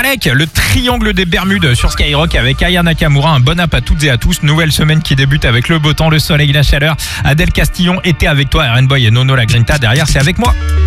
Malek, le triangle des Bermudes sur Skyrock avec Aya Nakamura. Un bon app à toutes et à tous. Nouvelle semaine qui débute avec le beau temps, le soleil, la chaleur. Adèle Castillon était avec toi, Aaron Boy et Nono la Grinta. Derrière, c'est avec moi.